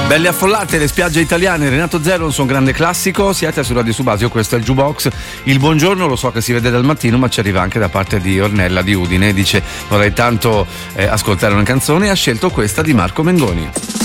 Belle affollate le spiagge italiane, Renato Zero, un suo grande classico. Siete su Radio Subasio, questo è il Jukebox. Il buongiorno lo so che si vede dal mattino, ma ci arriva anche da parte di Ornella di Udine. Dice: vorrei tanto ascoltare una canzone, e ha scelto questa di Marco Mengoni.